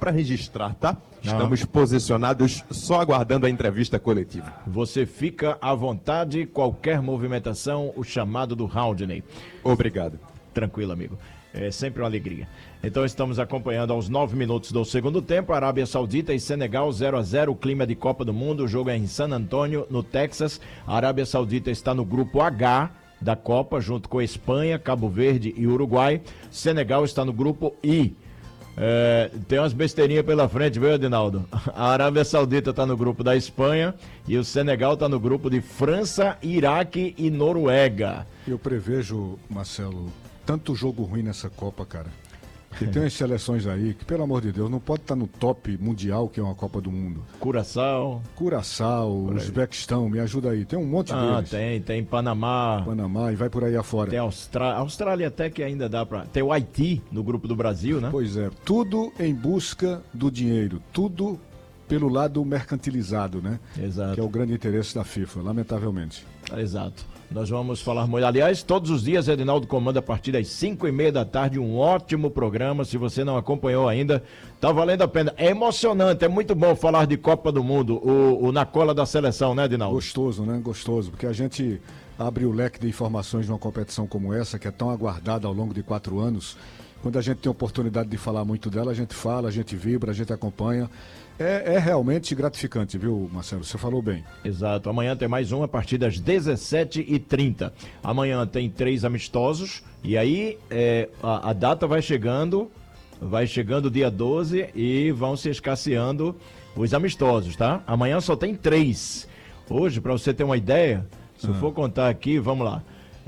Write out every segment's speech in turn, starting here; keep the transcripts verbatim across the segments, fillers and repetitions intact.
para registrar, tá? Estamos ah. posicionados só aguardando a entrevista coletiva. Você fica à vontade, qualquer movimentação, o chamado do Haldney. Obrigado. Tranquilo, amigo. É sempre uma alegria. Então estamos acompanhando aos nove minutos do segundo tempo, Arábia Saudita e Senegal zero a zero, o clima de Copa do Mundo, o jogo é em San Antonio, no Texas. A Arábia Saudita está no grupo H da Copa, junto com Espanha, Cabo Verde e Uruguai. Senegal está no grupo I. É, tem umas besteirinhas pela frente, viu, Edinaldo? A Arábia Saudita está no grupo da Espanha e o Senegal está no grupo de França, Iraque e Noruega. Eu prevejo, Marcelo, tanto jogo ruim nessa Copa, cara. Porque tem umas seleções aí que, pelo amor de Deus, não pode estar no top mundial, que é uma Copa do Mundo. Curaçao. Curaçao, Uzbequistão, me ajuda aí. Tem um monte ah, deles. tem, tem Panamá. Panamá e vai por aí afora. Tem Austrália, Austrália até que ainda dá pra... Tem o Haiti no grupo do Brasil, né? Pois é, tudo em busca do dinheiro, tudo pelo lado mercantilizado, né? Exato. Que é o grande interesse da FIFA, lamentavelmente. Exato. Nós vamos falar muito. Aliás, todos os dias, Edinaldo comanda a partir das cinco e meia da tarde, um ótimo programa. Se você não acompanhou ainda, tá valendo a pena. É emocionante, é muito bom falar de Copa do Mundo, o, o na cola da seleção, né, Edinaldo? Gostoso, né? Gostoso, porque a gente abre o leque de informações de uma competição como essa, que é tão aguardada ao longo de quatro anos. Quando a gente tem a oportunidade de falar muito dela, a gente fala, a gente vibra, a gente acompanha. É, é realmente gratificante, viu, Marcelo? Você falou bem. Exato. Amanhã tem mais um a partir das dezessete e trinta. Amanhã tem três amistosos e aí é, a, a data vai chegando, vai chegando dia doze e vão se escasseando os amistosos, tá? Amanhã só tem três. Hoje, para você ter uma ideia, se eu for contar aqui, vamos lá.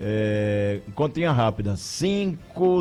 É, continha rápida. cinco,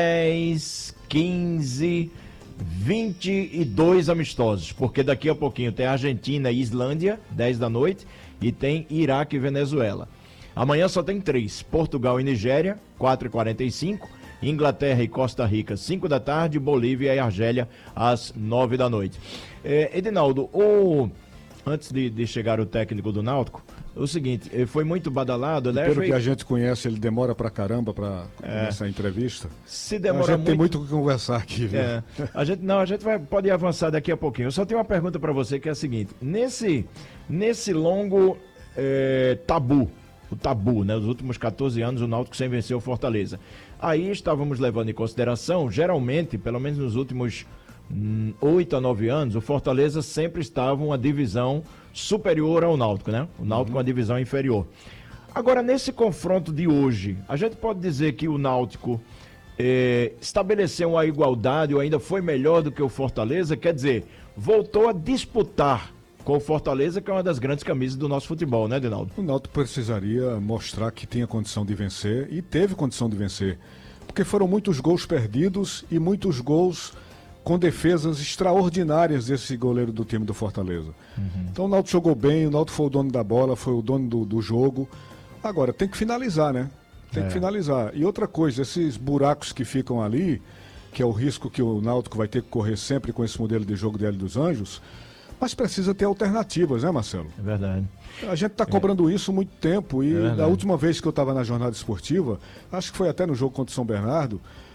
dez, quinze... vinte e dois amistosos, porque daqui a pouquinho tem Argentina e Islândia, dez da noite, e tem Iraque e Venezuela. Amanhã só tem três, Portugal e Nigéria, quatro e quarenta e cinco, Inglaterra e Costa Rica, cinco da tarde, Bolívia e Argélia, às nove da noite. É, Edinaldo, o... antes de, de chegar o técnico do Náutico, o seguinte, foi muito badalado, né? Pelo foi... que a gente conhece, ele demora pra caramba pra é. começar a entrevista. Se demora a gente muito... tem muito o que conversar aqui, viu? É. A gente, não, a gente vai, pode avançar daqui a pouquinho. Eu só tenho uma pergunta pra você que é a seguinte, nesse, nesse longo é, tabu, o tabu, né? Os últimos quatorze anos o Náutico sem vencer o Fortaleza. Aí estávamos levando em consideração, geralmente, pelo menos nos últimos oito a nove anos, o Fortaleza sempre estava uma divisão superior ao Náutico, né? O Náutico é uma divisão inferior. Agora, nesse confronto de hoje, a gente pode dizer que o Náutico eh, estabeleceu uma igualdade ou ainda foi melhor do que o Fortaleza? Quer dizer, voltou a disputar com o Fortaleza, que é uma das grandes camisas do nosso futebol, né, Edinaldo? O Náutico precisaria mostrar que tinha condição de vencer e teve condição de vencer, porque foram muitos gols perdidos e muitos gols com defesas extraordinárias desse goleiro do time do Fortaleza. Uhum. Então o Náutico jogou bem, o Náutico foi o dono da bola, foi o dono do, do jogo. Agora, tem que finalizar, né? Tem é. que finalizar. E outra coisa, esses buracos que ficam ali, que é o risco que o Náutico vai ter que correr sempre com esse modelo de jogo de Hélio dos Anjos, mas precisa ter alternativas, né, Marcelo? É verdade. A gente está cobrando é. isso há muito tempo e é da última vez que eu estava na jornada esportiva, acho que foi até no jogo contra o São Bernardo,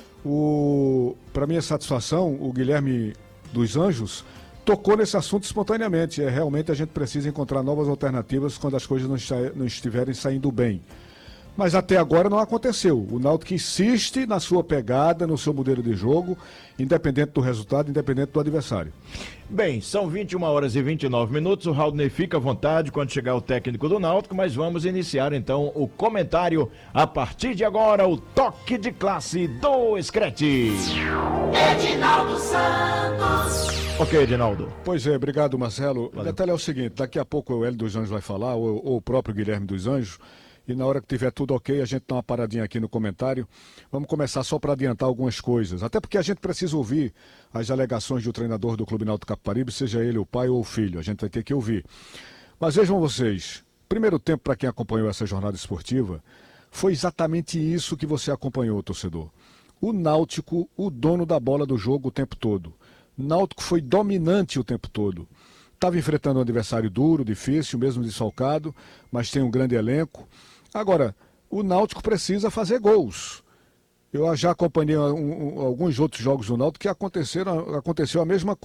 para minha satisfação, o Guilherme dos Anjos tocou nesse assunto espontaneamente. É, realmente a gente precisa encontrar novas alternativas quando as coisas não, está, não estiverem saindo bem. Mas até agora não aconteceu. O Náutico insiste na sua pegada, no seu modelo de jogo, independente do resultado, independente do adversário. Bem, são vinte e uma horas e vinte e nove minutos, o Haldney fica à vontade quando chegar o técnico do Náutico, mas vamos iniciar então o comentário a partir de agora, o toque de classe do Screte. Edinaldo Santos. Ok, Edinaldo. Pois é, obrigado, Marcelo. Valeu. O detalhe é o seguinte, daqui a pouco o Hélio dos Anjos vai falar, ou, ou o próprio Guilherme dos Anjos, e na hora que tiver tudo ok, a gente dá uma paradinha aqui no comentário. Vamos começar só para adiantar algumas coisas. Até porque a gente precisa ouvir as alegações do treinador do Clube Náutico Capibaribe, seja ele o pai ou o filho. A gente vai ter que ouvir. Mas vejam vocês, primeiro tempo para quem acompanhou essa jornada esportiva, foi exatamente isso que você acompanhou, torcedor. O Náutico, o dono da bola do jogo o tempo todo. O Náutico foi dominante o tempo todo. Estava enfrentando um adversário duro, difícil, mesmo desfalcado, mas tem um grande elenco. Agora, o Náutico precisa fazer gols. Eu já acompanhei um, um, alguns outros jogos do Náutico que aconteceram, aconteceu a mesma coisa.